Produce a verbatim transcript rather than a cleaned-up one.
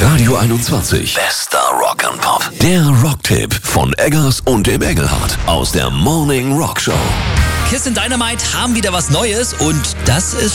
Radio einundzwanzig. Bester Rock'n'Pop. Der Rocktipp von Eggers und dem Engelhardt aus der Morning Rock Show. Kiss and Dynamite haben wieder was Neues und das ist